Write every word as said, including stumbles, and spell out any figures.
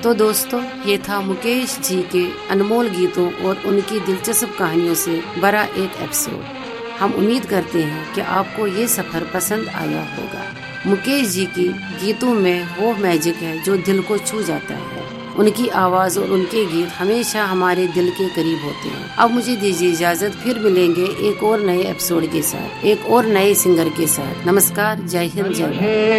तो दोस्तों, ये था मुकेश जी के अनमोल गीतों और उनकी दिलचस्प कहानियों से भरा एक एपिसोड। हम उम्मीद करते हैं कि आपको ये सफर पसंद आया होगा। मुकेश जी की गीतों में वो मैजिक है जो दिल को छू जाता है। उनकी आवाज और उनके गीत हमेशा हमारे दिल के करीब होते हैं। अब मुझे दीजिए इजाजत, फिर मिलेंगे एक और नए एपिसोड के साथ, एक और नए सिंगर के साथ। नमस्कार, जय हिंद, जय भारत।